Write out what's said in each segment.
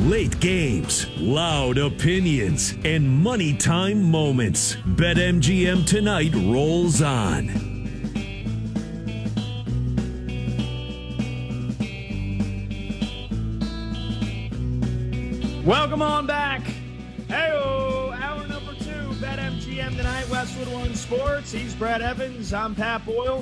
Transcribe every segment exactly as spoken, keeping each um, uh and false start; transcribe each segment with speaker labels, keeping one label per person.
Speaker 1: Late games, loud opinions, and money time moments. BetMGM Tonight rolls on.
Speaker 2: Welcome on back. Hey-o, hour number two, BetMGM Tonight, Westwood One Sports. He's Brad Evans. I'm Pat Boyle.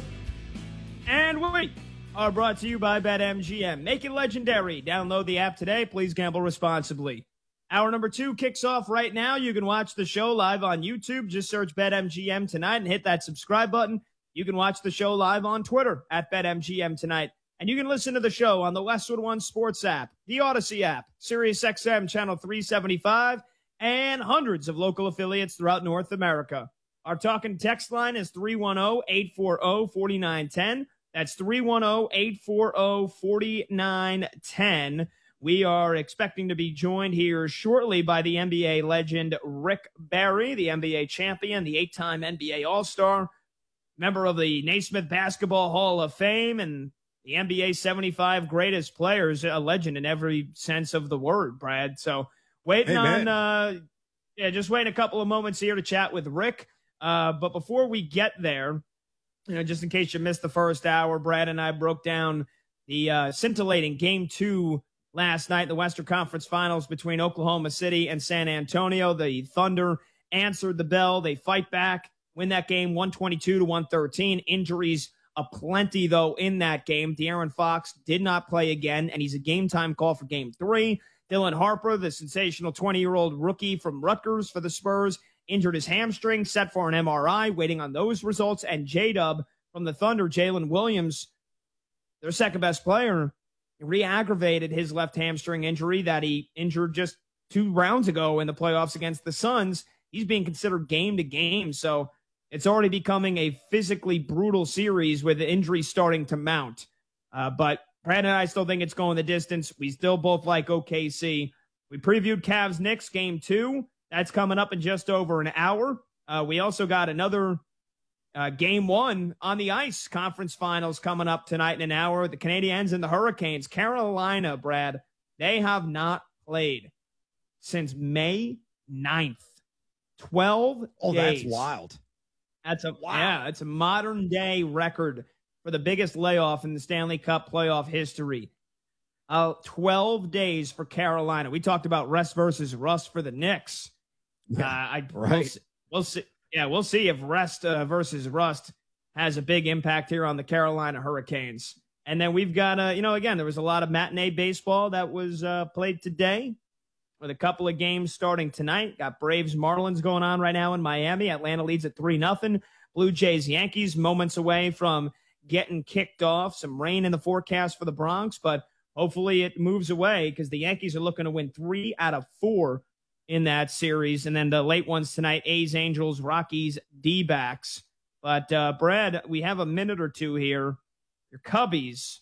Speaker 2: And we are brought to you by BetMGM. Make it legendary. Download the app today. Please gamble responsibly. Hour number two kicks off right now. You can watch the show live on YouTube. Just search BetMGM Tonight and hit that subscribe button. You can watch the show live on Twitter at BetMGM Tonight. And you can listen to the show on the Westwood One Sports app, the Odyssey app, SiriusXM Channel three seventy-five, and hundreds of local affiliates throughout North America. Our talking text line is three one zero, eight four zero, four nine one zero. That's three one zero, eight four zero, four nine one zero. We are expecting to be joined here shortly by the N B A legend Rick Barry, the N B A champion, the eight-time N B A All-Star, member of the Naismith Basketball Hall of Fame, and the N B A seventy-five greatest players, a legend in every sense of the word, Brad. So waiting
Speaker 3: Amen.
Speaker 2: on, uh, yeah, just waiting a couple of moments here to chat with Rick. Uh, but before we get there, you know, just in case you missed the first hour, Brad and I broke down the uh, scintillating game two last night, the Western Conference Finals between Oklahoma City and San Antonio. The Thunder answered the bell. They fight back, win that game one twenty-two to one thirteen. Injuries aplenty, though, in that game. De'Aaron Fox did not play again, and he's a game-time call for game three. Dylan Harper, the sensational twenty-year-old rookie from Rutgers for the Spurs, injured his hamstring, set for an M R I, waiting on those results. And J-Dub from the Thunder, Jalen Williams, their second-best player, re-aggravated his left hamstring injury that he injured just two rounds ago in the playoffs against the Suns. He's being considered game to game, so it's already becoming a physically brutal series with the injuries starting to mount. Uh, but Brad and I still think it's going the distance. We still both like O K C. We previewed Cavs-Knicks game two. That's coming up in just over an hour. Uh, we also got another uh, game one on the ice. Conference finals coming up tonight in an hour. The Canadiens and the Hurricanes. Carolina, Brad, they have not played since May ninth. twelve
Speaker 3: Oh,
Speaker 2: days.
Speaker 3: that's wild.
Speaker 2: That's a
Speaker 3: Wow.
Speaker 2: yeah, it's a modern day record for the biggest layoff in the Stanley Cup playoff history. Uh, twelve days for Carolina. We talked about rest versus rust for the Knicks. Uh, I
Speaker 3: right.
Speaker 2: we'll see, we'll see. Yeah, we'll see if rest uh, versus rust has a big impact here on the Carolina Hurricanes. And then we've got, uh, you know, again, there was a lot of matinee baseball that was uh, played today, with a couple of games starting tonight. Got Braves Marlins going on right now in Miami. Atlanta leads at three nothing. Blue Jays Yankees moments away from getting kicked off. Some rain in the forecast for the Bronx, but hopefully it moves away because the Yankees are looking to win three out of four in that series. And then the late ones tonight, A's, Angels, Rockies, D-backs. But, uh, Brad, we have a minute or two here. Your Cubbies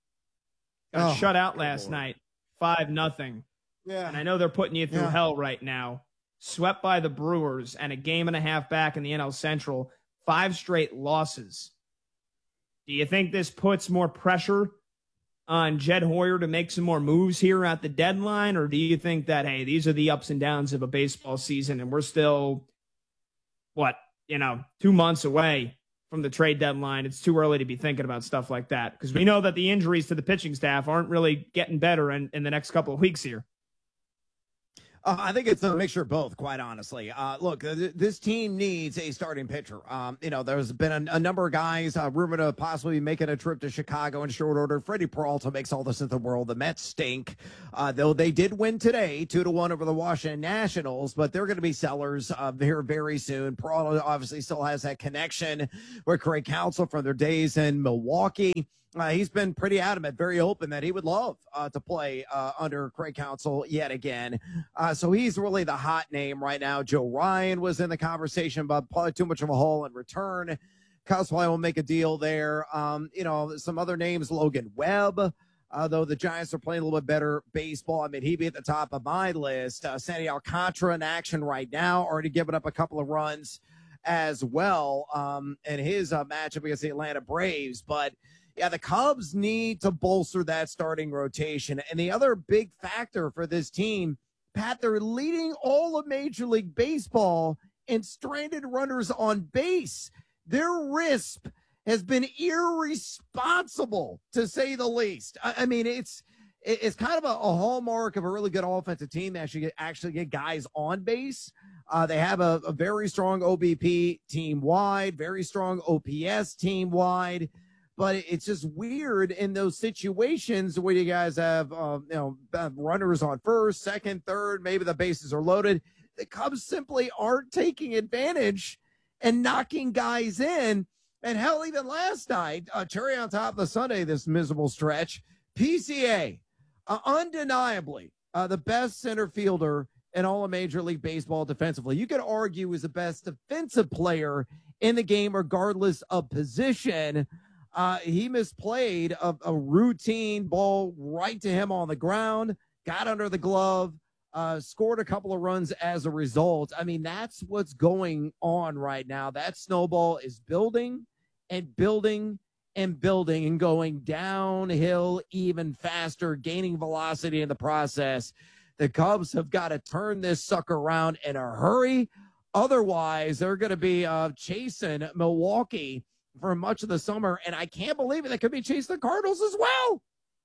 Speaker 2: got
Speaker 3: Oh,
Speaker 2: shut out last
Speaker 3: Lord.
Speaker 2: night, five nothing.
Speaker 3: Yeah.
Speaker 2: And I know they're putting you through
Speaker 3: Yeah.
Speaker 2: hell right now. Swept by the Brewers and a game and a half back in the N L Central. Five straight losses. Do you think this puts more pressure on Jed Hoyer to make some more moves here at the deadline? Or do you think that, hey, these are the ups and downs of a baseball season and we're still, what, you know, two months away from the trade deadline? It's too early to be thinking about stuff like that because we know that the injuries to the pitching staff aren't really getting better in, in the next couple of weeks here.
Speaker 3: Uh, I think it's a mixture of both, quite honestly. Uh, look, th- this team needs a starting pitcher. Um, you know, there's been a, a number of guys uh, rumored to possibly making a trip to Chicago in short order. Freddie Peralta makes all the sense in the world. The Mets stink, uh, though they did win today, two to one over the Washington Nationals. But they're going to be sellers uh, here very soon. Peralta obviously still has that connection with Craig Counsell from their days in Milwaukee. Uh, he's been pretty adamant, very open that he would love uh, to play uh, under Craig Counsell yet again. Uh, so he's really the hot name right now. Joe Ryan was in the conversation, but probably too much of a haul in return. Cubs probably will make a deal there. Um, you know, some other names, Logan Webb, uh, though the Giants are playing a little bit better baseball. I mean, he'd be at the top of my list. Uh, Sandy Alcantara in action right now, already given up a couple of runs as well um, in his uh, matchup against the Atlanta Braves. But yeah, the Cubs need to bolster that starting rotation. And the other big factor for this team, Pat, they're leading all of Major League Baseball in stranded runners on base. Their R I S P has been irresponsible, to say the least. I, I mean, it's it's kind of a, a hallmark of a really good offensive team that actually get, actually get guys on base. Uh, they have a, a very strong O B P team-wide, very strong O P S team-wide. But it's just weird in those situations where you guys have, uh, you know, runners on first, second, third, maybe the bases are loaded. The Cubs simply aren't taking advantage and knocking guys in. And hell, even last night, uh, cherry on top of the Sunday, this miserable stretch, P C A, uh, undeniably uh, the best center fielder in all of Major League Baseball defensively. You could argue is the best defensive player in the game, regardless of position. Uh, he misplayed a, a routine ball right to him on the ground, got under the glove, uh, scored a couple of runs as a result. I mean, that's what's going on right now. That snowball is building and building and building and going downhill even faster, gaining velocity in the process. The Cubs have got to turn this sucker around in a hurry. Otherwise, they're going to be uh, chasing Milwaukee for much of the summer, and I can't believe it. They could be chasing the Cardinals as well.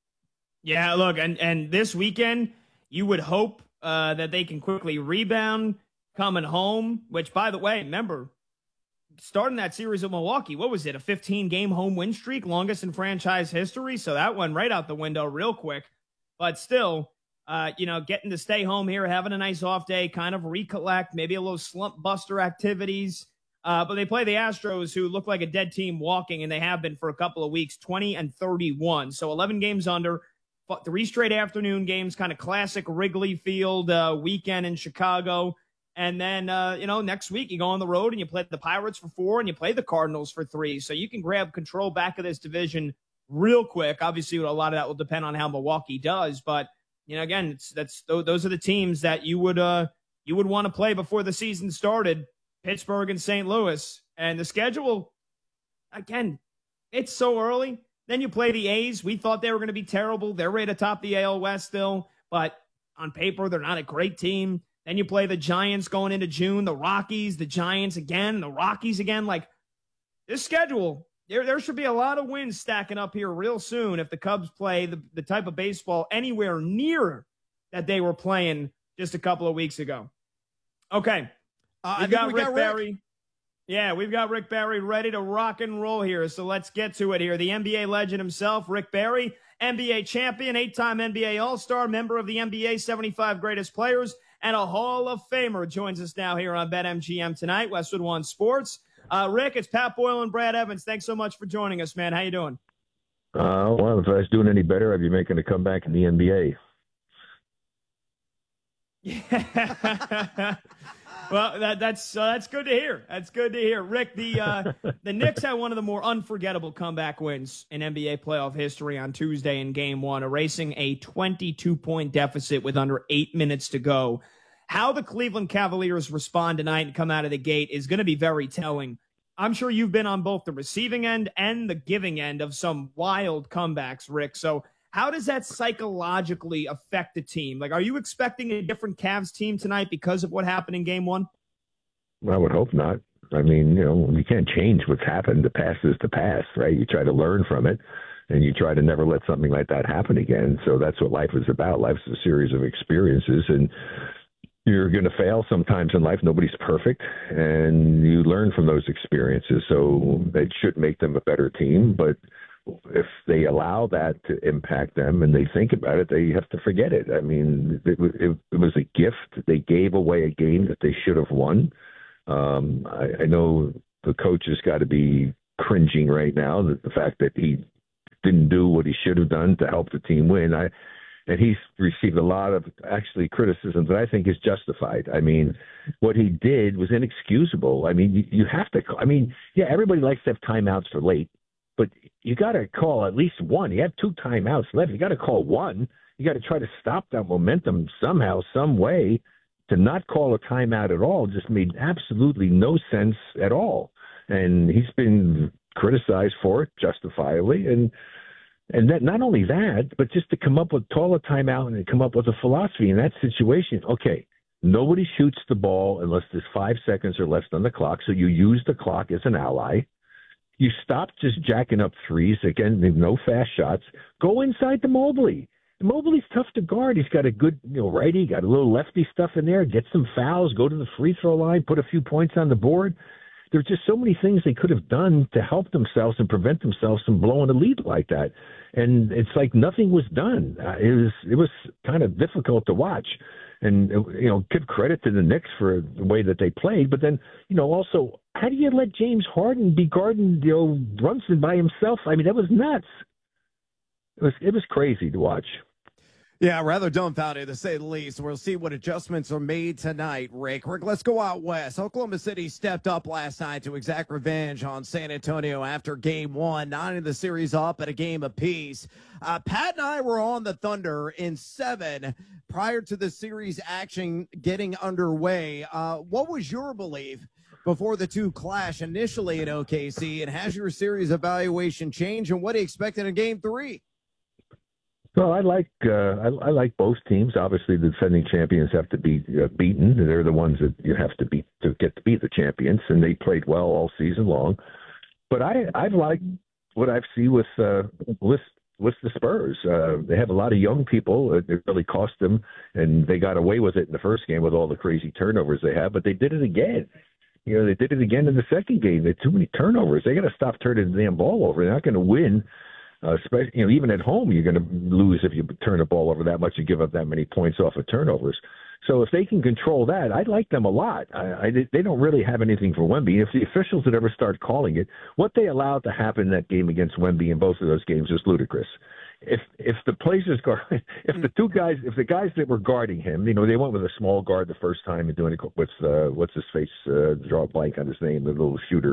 Speaker 2: Yeah, look, and, and this weekend, you would hope uh, that they can quickly rebound coming home, which, by the way, remember, starting that series of Milwaukee, what was it, a fifteen-game home win streak, longest in franchise history? So that went right out the window real quick. But still, uh, you know, getting to stay home here, having a nice off day, kind of recollect, maybe a little slump buster activities. Uh, but they play the Astros, who look like a dead team walking, and they have been for a couple of weeks, twenty and thirty-one. So eleven games under, three straight afternoon games, kind of classic Wrigley Field uh, weekend in Chicago. And then, uh, you know, next week you go on the road and you play the Pirates for four and you play the Cardinals for three. So you can grab control back of this division real quick. Obviously, a lot of that will depend on how Milwaukee does. But, you know, again, it's, that's those are the teams that you would uh, you would want to play before the season started. Pittsburgh and Saint Louis. And the schedule, again, it's so early. Then you play the A's. We thought they were going to be terrible. They're right atop the A L West still. But on paper, they're not a great team. Then you play the Giants going into June, the Rockies, the Giants again, the Rockies again. Like, this schedule, there, there should be a lot of wins stacking up here real soon if the Cubs play the, the type of baseball anywhere near that they were playing just a couple of weeks ago. Okay. Uh, we've got, we Rick, got Rick Barry. Yeah, we've got Rick Barry ready to rock and roll here. So let's get to it here. The N B A legend himself, Rick Barry, N B A champion, eight-time N B A All-Star, member of the N B A seventy-five Greatest Players, and a Hall of Famer, joins us now here on BetMGM tonight, Westwood One Sports. Uh, Rick, it's Pat Boyle and Brad Evans. Thanks so much for joining us, man. How you doing?
Speaker 4: Uh, well, if I was doing any better, I'd be making a comeback in the N B A.
Speaker 2: Yeah. Well, that, that's uh, that's good to hear. That's good to hear. Rick, the uh, the Knicks had one of the more unforgettable comeback wins in N B A playoff history on Tuesday in Game one, erasing a twenty-two point deficit with under eight minutes to go. How the Cleveland Cavaliers respond tonight and come out of the gate is going to be very telling. I'm sure you've been on both the receiving end and the giving end of some wild comebacks, Rick. So how does that psychologically affect the team? Like, are you expecting a different Cavs team tonight because of what happened in Game one?
Speaker 4: Well, I would hope not. I mean, you know, you can't change what's happened. The past is the past, right? You try to learn from it, and you try to never let something like that happen again. So that's what life is about. Life's a series of experiences, and you're going to fail sometimes in life. Nobody's perfect, and you learn from those experiences. So that should make them a better team, but if they allow that to impact them and they think about it, they have to forget it. I mean, it, it, it was a gift. They gave away a game that they should have won. Um, I, I know the coach has got to be cringing right now, that the fact that he didn't do what he should have done to help the team win. I, and he's received a lot of actually criticism that I think is justified. I mean, what he did was inexcusable. I mean, you, you have to, I mean, yeah, everybody likes to have timeouts for late, but you got to call at least one. You have two timeouts left. You got to call one. You got to try to stop that momentum somehow, some way. To not call a timeout at all just made absolutely no sense at all. And he's been criticized for it justifiably. And and that not only that, but just to come up with call a timeout and come up with a philosophy in that situation. Okay, nobody shoots the ball unless there's five seconds or less on the clock, so you use the clock as an ally. You stop just jacking up threes. Again, no fast shots. Go inside to Mobley. Mobley's tough to guard. He's got a good, you know, righty, got a little lefty stuff in there. Get some fouls, go to the free throw line, put a few points on the board. There's just so many things they could have done to help themselves and prevent themselves from blowing a lead like that. And it's like nothing was done. Uh, it was it was kind of difficult to watch. And, you know, give credit to the Knicks for the way that they played. But then, you know, also, how do you let James Harden be guarding, you know, Brunson by himself? I mean, that was nuts. It was it was crazy to watch.
Speaker 3: Yeah, rather dumbfounded to say the least. We'll see what adjustments are made tonight, Rick. Rick, let's go out west. Oklahoma City stepped up last night to exact revenge on San Antonio after game one, nine of the series up at a game apiece. Uh, Pat and I were on the Thunder in seven prior to the series action getting underway. Uh, what was your belief before the two clash initially in O K C, and has your series evaluation changed, and what do you expect in game three?
Speaker 4: Well, I like uh, I, I like both teams. Obviously, the defending champions have to be uh, beaten. They're the ones that you have to beat to get to beat the champions, and they played well all season long. But I I've liked what I've seen with uh, with with the Spurs. Uh, they have a lot of young people. It, it really cost them, and they got away with it in the first game with all the crazy turnovers they have. But they did it again. You know, they did it again in the second game. They had too many turnovers. They got to stop turning the damn ball over. They're not going to win. Uh, especially, you know, even at home, you're going to lose if you turn the ball over that much and give up that many points off of turnovers. So if they can control that, I like them a lot. I, I, they don't really have anything for Wemby. If the officials would ever start calling it, what they allowed to happen in that game against Wemby in both of those games is ludicrous. If if the Blazers guard, if the two guys, if the guys that were guarding him, you know, they went with a small guard the first time and doing it with uh, what's his face, uh, draw a blank on his name, the little shooter.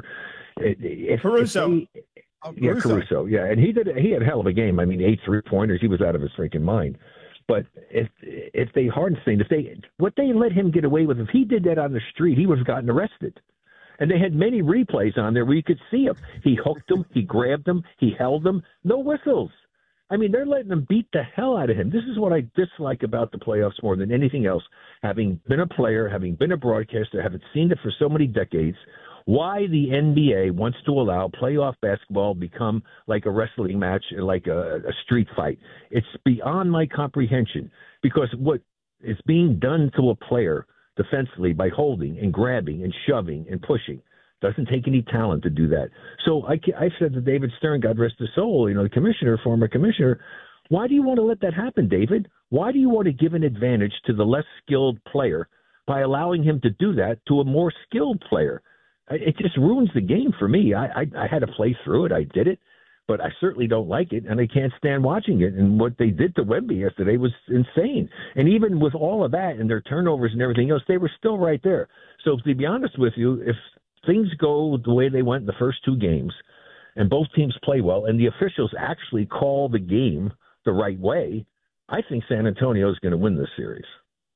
Speaker 4: If,
Speaker 2: Caruso.
Speaker 4: If they, Oh, yeah, Caruso. Yeah, and he did. He had a hell of a game. I mean, eight three pointers. He was out of his freaking mind. But if if they Hardenstein, if they what they let him get away with, if he did that on the street, he would have gotten arrested. And they had many replays on there where you could see him. He hooked him. He grabbed him. He held him. No whistles. I mean, they're letting them beat the hell out of him. This is what I dislike about the playoffs more than anything else. Having been a player, having been a broadcaster, having seen it for so many decades. Why the N B A wants to allow playoff basketball become like a wrestling match, like a, a street fight. It's beyond my comprehension, because what is being done to a player defensively by holding and grabbing and shoving and pushing doesn't take any talent to do that. So I, I said to David Stern, God rest his soul, you know, the commissioner, former commissioner, why do you want to let that happen, David? Why do you want to give an advantage to the less skilled player by allowing him to do that to a more skilled player? It just ruins the game for me. I, I I had to play through it. I did it, but I certainly don't like it, and I can't stand watching it. And what they did to Wemby yesterday was insane. And even with all of that and their turnovers and everything else, they were still right there. So to be honest with you, if things go the way they went in the first two games, and both teams play well, and the officials actually call the game the right way, I think San Antonio is going to win this series.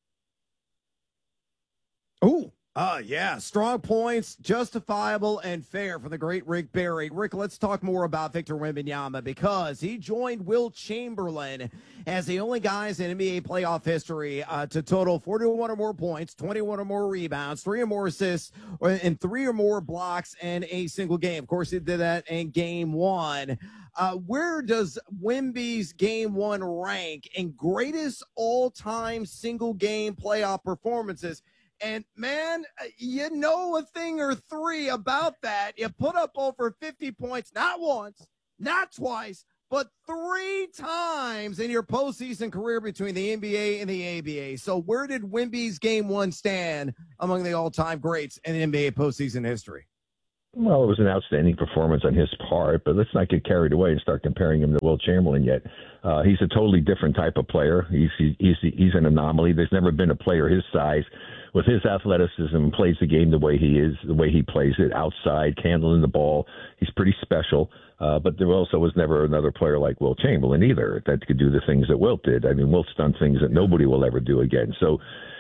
Speaker 3: Oh. Uh, yeah, strong points, justifiable and fair for the great Rick Barry. Rick, let's talk more about Victor Wembanyama, because he joined Wilt Chamberlain as the only guys in N B A playoff history uh, to total forty-one or more points, twenty-one or more rebounds, three or more assists, and three or more blocks in a single game. Of course, he did that in game one. Uh, where does Wemby's game one rank in greatest all-time single-game playoff performances? And, man, you know a thing or three about that. You put up over fifty points, not once, not twice, but three times in your postseason career between the N B A and the A B A. So where did Wemby's game one stand among the all-time greats in N B A postseason history?
Speaker 4: Well, it was an outstanding performance on his part, but let's not get carried away and start comparing him to Wilt Chamberlain yet. Uh, he's a totally different type of player. He's, he's he's an anomaly. There's never been a player his size with his athleticism plays the game the way he is, the way he plays it, outside, handling the ball. He's pretty special. Uh, but there also was never another player like Wilt Chamberlain either that could do the things that Wilt did. I mean, Wilt's done things that nobody will ever do again. So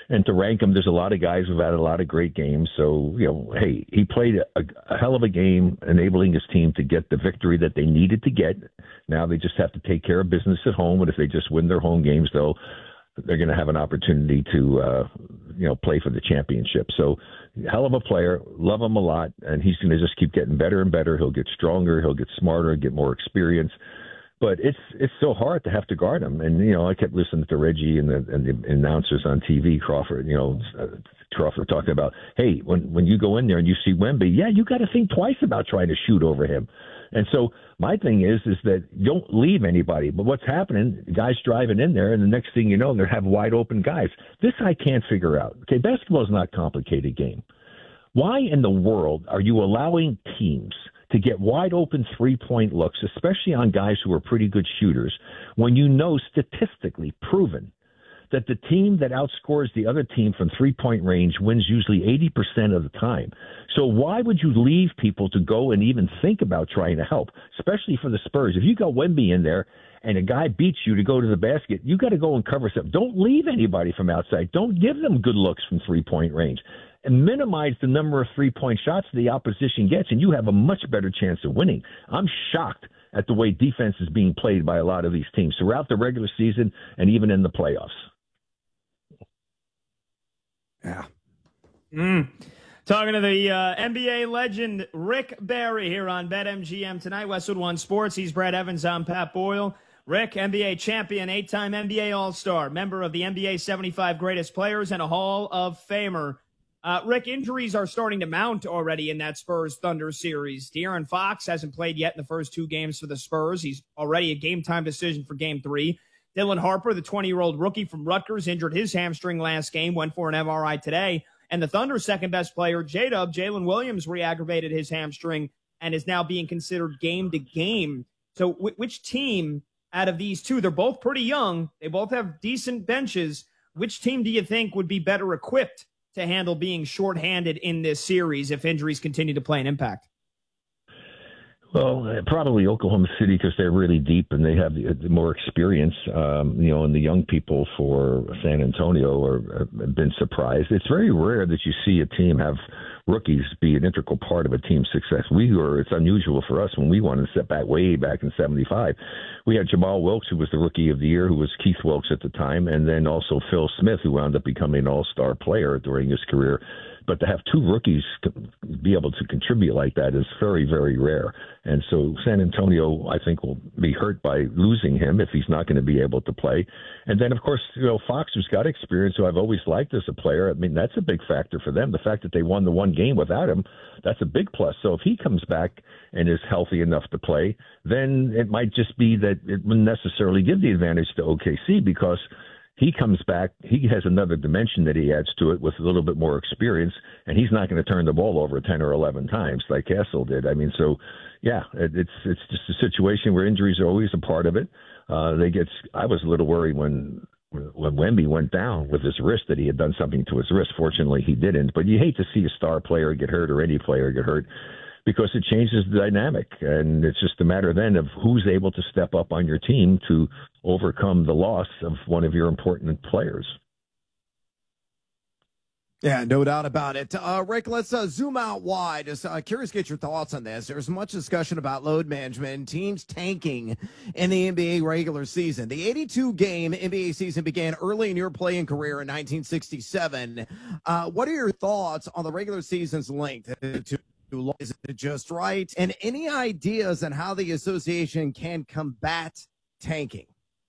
Speaker 4: And to rank him, there's a lot of guys who've had a lot of great games. So, you know, hey, he played a, a hell of a game, enabling his team to get the victory that they needed to get. Now they just have to take care of business at home. And if they just win their home games, they'll they're going to have an opportunity to, uh, you know, play for the championship. So, hell of a player, love him a lot, and he's going to just keep getting better and better. He'll get stronger, he'll get smarter, get more experience. But it's it's so hard to have to guard him. And, you know, I kept listening to Reggie and the, and the announcers on T V, Crawford, you know, uh, Crawford talking about, hey, when, when you go in there and you see Wemby, yeah, you got to think twice about trying to shoot over him. And so my thing is, is that don't leave anybody. But what's happening, guys driving in there, and the next thing you know, they have wide open guys. This I can't figure out. Okay, basketball is not a complicated game. Why in the world are you allowing teams to get wide open three-point looks, especially on guys who are pretty good shooters, when you know statistically proven that the team that outscores the other team from three-point range wins usually eighty percent of the time? So why would you leave people to go and even think about trying to help, especially for the Spurs? If you got Wemby in there and a guy beats you to go to the basket, you got to go and cover something. Don't leave anybody from outside. Don't give them good looks from three-point range. And minimize the number of three-point shots the opposition gets, and you have a much better chance of winning. I'm shocked at the way defense is being played by a lot of these teams throughout the regular season and even in the playoffs.
Speaker 3: Yeah.
Speaker 2: Mm. Talking to the uh, N B A legend Rick Barry here on BetMGM tonight. Westwood One Sports. He's Brad Evans. I'm Pat Boyle. Rick, N B A champion, eight-time N B A All-Star, member of the N B A seventy-five Greatest Players, and a Hall of Famer. Uh, Rick, injuries are starting to mount already in that Spurs-Thunder series. De'Aaron Fox hasn't played yet in the first two games for the Spurs. He's already a game-time decision for Game three. Dylan Harper, the twenty-year-old rookie from Rutgers, injured his hamstring last game, went for an M R I today. And the Thunder's second-best player, J-Dub, Jalen Williams, re-aggravated his hamstring and is now being considered game-to-game. So w- which team out of these two, they're both pretty young, they both have decent benches, which team do you think would be better equipped to handle being shorthanded in this series if injuries continue to play an impact?
Speaker 4: Well, uh, probably Oklahoma City, because they're really deep and they have the, the more experience. Um, you know, and the young people for San Antonio are, have been surprised. It's very rare that you see a team have rookies be an integral part of a team's success. We were, it's unusual for us when we wanted to step back way back in seventy-five. We had Jamal Wilkes, who was the rookie of the year, who was Keith Wilkes at the time, and then also Phil Smith, who wound up becoming an all-star player during his career. But to have two rookies be able to contribute like that is very, very rare. And so San Antonio, I think, will be hurt by losing him if he's not going to be able to play. And then, of course, you know, Fox, who's got experience, who I've always liked as a player. I mean, that's a big factor for them. The fact that they won the one game without him, that's a big plus. So if he comes back and is healthy enough to play, then it might just be that it wouldn't necessarily give the advantage to O K C, because he comes back, he has another dimension that he adds to it with a little bit more experience, and he's not going to turn the ball over ten or eleven times like Castle did. I mean, so, yeah, it, it's it's just a situation where injuries are always a part of it. Uh, they get. I was a little worried when when Wemby went down with his wrist that he had done something to his wrist. Fortunately, he didn't. But you hate to see a star player get hurt or any player get hurt, because it changes the dynamic. And it's just a matter then of who's able to step up on your team to overcome the loss of one of your important players.
Speaker 3: Yeah, no doubt about it. Uh, Rick, let's uh, zoom out wide. Just uh, curious to get your thoughts on this. There's much discussion about load management and teams tanking in the N B A regular season. The eighty-two game N B A season began early in your playing career in nineteen sixty-seven. Uh, what are your thoughts on the regular season's length? Is it just right? And any ideas on how the association can combat tanking?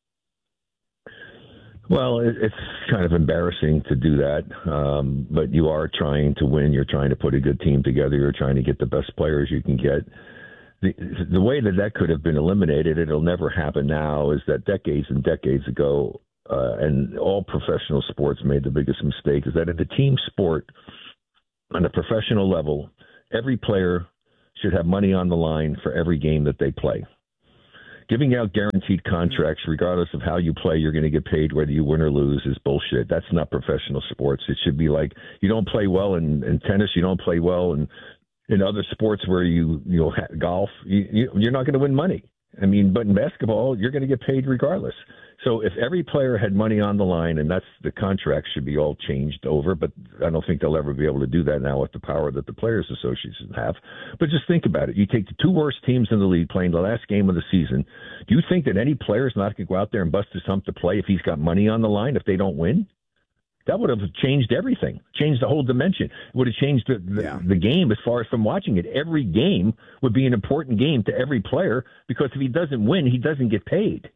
Speaker 4: Well, it's kind of embarrassing to do that, um, but you are trying to win. You're trying to put a good team together. You're trying to get the best players you can get. The, the way that that could have been eliminated, it'll never happen now, is that decades and decades ago, uh, and all professional sports made the biggest mistake, is that in a team sport, on a professional level, every player should have money on the line for every game that they play. Giving out guaranteed contracts, regardless of how you play, you're going to get paid whether you win or lose, is bullshit. That's not professional sports. It should be like, you don't play well in, in tennis, you don't play well in, in other sports where you, you know, golf, you, you, you're not going to win money. I mean, but in basketball, you're going to get paid regardless. So if every player had money on the line, and that's the contract should be all changed over, but I don't think they'll ever be able to do that now with the power that the Players Association have. But just think about it. You take the two worst teams in the league playing the last game of the season. Do you think that any player is not going to go out there and bust his hump to play if he's got money on the line if they don't win? That would have changed everything, changed the whole dimension. It would have changed the, the, yeah. the game as far as from watching it. Every game would be an important game to every player because if he doesn't win, he doesn't get paid.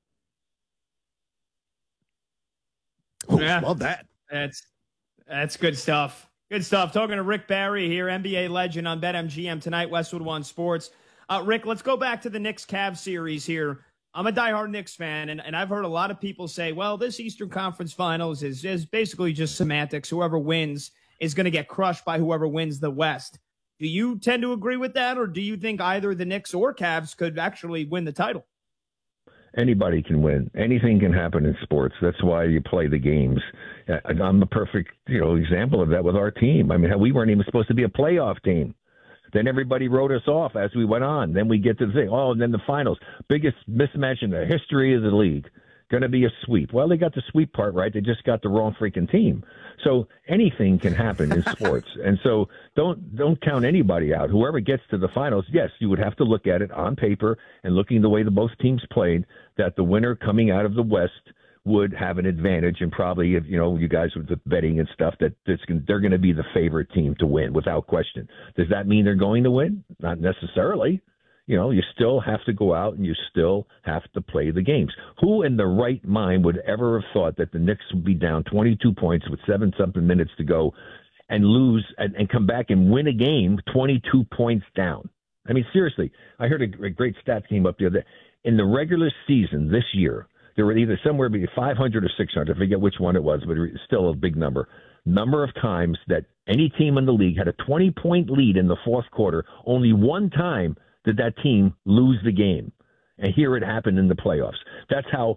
Speaker 3: Oh,
Speaker 2: yeah,
Speaker 3: love that.
Speaker 2: That's that's good stuff. Good stuff. Talking to Rick Barry here, N B A legend on BetMGM tonight, Westwood One Sports. Uh, Rick, let's go back to the Knicks-Cavs series here. I'm a diehard Knicks fan, and, and I've heard a lot of people say, well, this Eastern Conference Finals is, is basically just semantics. Whoever wins is going to get crushed by whoever wins the West. Do you tend to agree with that, or do you think either the Knicks or Cavs could actually win the title?
Speaker 4: Anybody can win. Anything can happen in sports. That's why you play the games. I'm the perfect, you know, example of that with our team. I mean, we weren't even supposed to be a playoff team. Then everybody wrote us off as we went on. Then we get to the thing. Oh, and then the finals. Biggest mismatch in the history of the league. Going to be a sweep. Well, they got the sweep part right. They just got the wrong freaking team. So anything can happen in sports. And so don't don't count anybody out. Whoever gets to the finals, yes, you would have to look at it on paper and looking the way the both teams played, that the winner coming out of the West would have an advantage, and probably, if you know, you guys with the betting and stuff, that that's, they're going to be the favorite team to win without question. Does that mean they're going to win? Not necessarily. You know, you still have to go out and you still have to play the games. Who in the right mind would ever have thought that the Knicks would be down twenty-two points with seven-something minutes to go and lose and, and come back and win a game twenty-two points down? I mean, seriously, I heard a, a great stat came up the other day. In the regular season this year, there were either somewhere between five hundred or six hundred. I forget which one it was, but it's still a big number. Number of times that any team in the league had a twenty-point lead in the fourth quarter, only one time did that team lose the game. And here it happened in the playoffs. That's how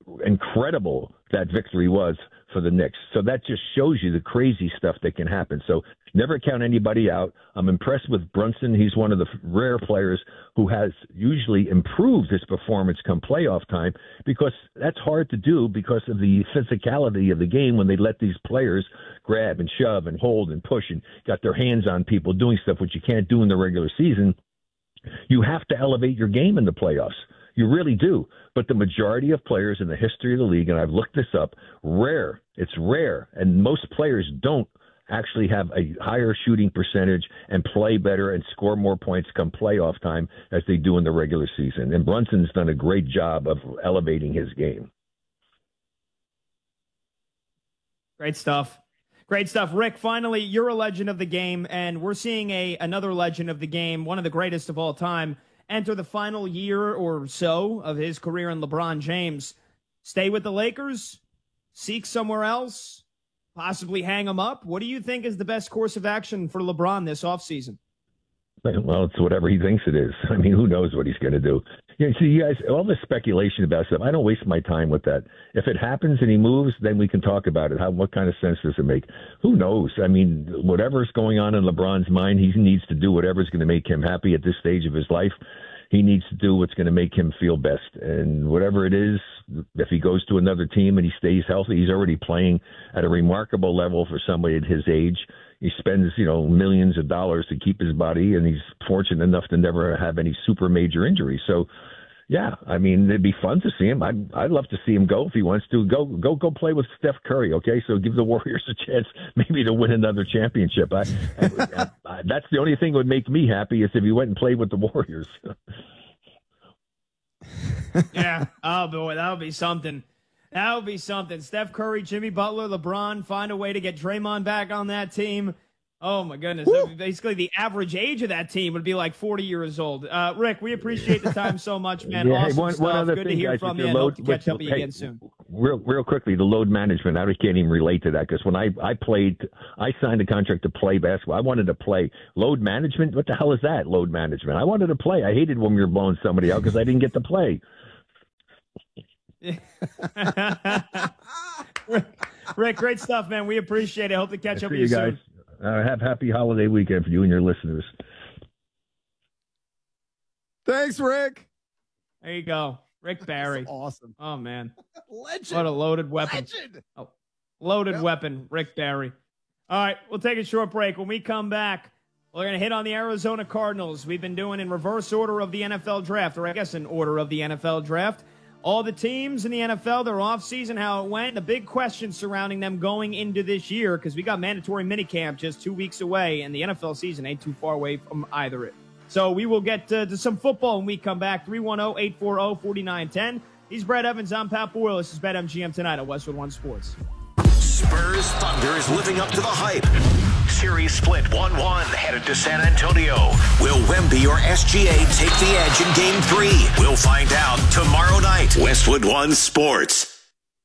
Speaker 4: incredible that victory was for the Knicks. So that just shows you the crazy stuff that can happen. So never count anybody out. I'm impressed with Brunson. He's one of the rare players who has usually improved his performance come playoff time, because that's hard to do because of the physicality of the game when they let these players grab and shove and hold and push and got their hands on people doing stuff which you can't do in the regular season. You have to elevate your game in the playoffs. You really do. But the majority of players in the history of the league, and I've looked this up, rare. It's rare. And most players don't actually have a higher shooting percentage and play better and score more points come playoff time as they do in the regular season. And Brunson's done a great job of elevating his game.
Speaker 2: Great stuff. Great stuff. Rick, finally, you're a legend of the game, and we're seeing a another legend of the game, one of the greatest of all time, enter the final year or so of his career in LeBron James. Stay with the Lakers? Seek somewhere else? Possibly hang him up? What do you think is the best course of action for LeBron this offseason?
Speaker 4: Well, it's whatever he thinks it is. I mean, who knows what he's going to do? You know, see, you guys, all this speculation about stuff, I don't waste my time with that. If it happens and he moves, then we can talk about it. How, what kind of sense does it make? Who knows? I mean, whatever's going on in LeBron's mind, he needs to do whatever's going to make him happy at this stage of his life. He needs to do what's going to make him feel best. And whatever it is, if he goes to another team and he stays healthy, he's already playing at a remarkable level for somebody at his age. He spends, you know, millions of dollars to keep his body, and he's fortunate enough to never have any super major injuries. So, yeah, I mean, it'd be fun to see him. I'd, I'd love to see him go if he wants to. Go, go, go play with Steph Curry, okay? So give the Warriors a chance maybe to win another championship. I, I, I, that's the only thing that would make me happy is if he went and played with the Warriors.
Speaker 2: Yeah, oh boy, that would be something. That would be something. Steph Curry, Jimmy Butler, LeBron, find a way to get Draymond back on that team. Oh, my goodness. Basically, the average age of that team would be like forty years old. Uh, Rick, we appreciate the time so much, man.
Speaker 4: Yeah,
Speaker 2: awesome
Speaker 4: hey, one,
Speaker 2: stuff.
Speaker 4: one other
Speaker 2: Good
Speaker 4: thing,
Speaker 2: to hear
Speaker 4: guys,
Speaker 2: from you.
Speaker 4: Load,
Speaker 2: Hope to catch up with you
Speaker 4: hey,
Speaker 2: again soon.
Speaker 4: Real, real quickly, the load management. I can't even relate to that because when I, I played, I signed a contract to play basketball. I wanted to play. Load management? What the hell is that, load management? I wanted to play. I hated when we were blowing somebody out because I didn't get to play.
Speaker 2: Rick, great stuff, man. We appreciate it. Hope to catch
Speaker 4: I
Speaker 2: up with
Speaker 4: you
Speaker 2: you
Speaker 4: guys.
Speaker 2: soon.
Speaker 4: Uh, have happy holiday weekend for you and your listeners.
Speaker 3: Thanks, Rick.
Speaker 2: There you go. Rick Barry.
Speaker 3: Awesome.
Speaker 2: Oh, man.
Speaker 3: Legend.
Speaker 2: What a loaded weapon.
Speaker 3: Legend.
Speaker 2: Oh, loaded
Speaker 3: Yep.
Speaker 2: weapon, Rick Barry. All right, we'll take a short break. When we come back, we're going to hit on the Arizona Cardinals. We've been doing in reverse order of the N F L draft, or I guess in order of the N F L draft. All the teams in the N F L, their offseason, how it went, the big questions surrounding them going into this year, because we got mandatory minicamp just two weeks away, and the N F L season ain't too far away from either. So we will get to, to some football when we come back. three one zero, eight four zero, four nine one zero. He's Brad Evans. I'm Pat Boyle. This is BetMGM Tonight on Westwood One Sports.
Speaker 5: Spurs Thunder is living up to the hype. Series split one one headed to San Antonio. Will Wemby or S G A take the edge in game three? We'll find out tomorrow night. Westwood One Sports.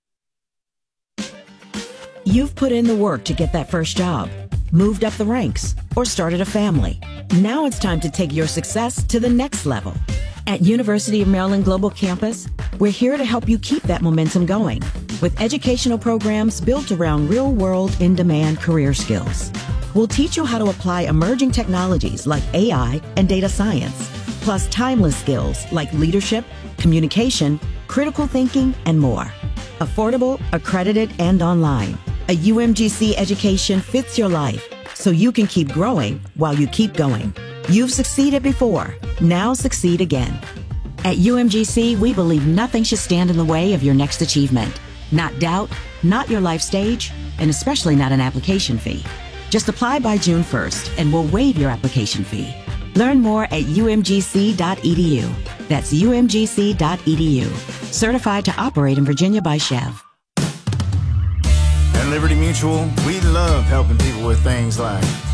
Speaker 6: You've put in the work to get that first job, moved up the ranks, or started a family. Now it's time to take your success to the next level. At University of Maryland Global Campus, we're here to help you keep that momentum going with educational programs built around real-world, in-demand career skills. We'll teach you how to apply emerging technologies like A I and data science, plus timeless skills like leadership, communication, critical thinking, and more. Affordable, accredited, and online. A U M G C education fits your life, so you can keep growing while you keep going. You've succeeded before. Now succeed again. At U M G C, we believe nothing should stand in the way of your next achievement. Not doubt, not your life stage, and especially not an application fee. Just apply by June first, and we'll waive your application fee. Learn more at U M G C dot E D U. That's U M G C dot E D U. Certified to operate in Virginia by Chev.
Speaker 7: At Liberty Mutual, we love helping people with things like